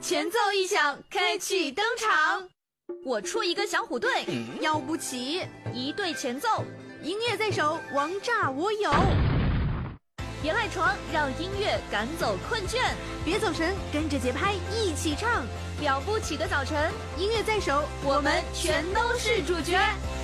前奏一响，开启登场。 我出一个小虎队， 要不起， 一对前奏， 音乐在手，王炸我有。 别赖床，让音乐赶走困倦； 别走神，跟着节拍一起唱。 了不起的早晨， 音乐在手，我们全都是主角。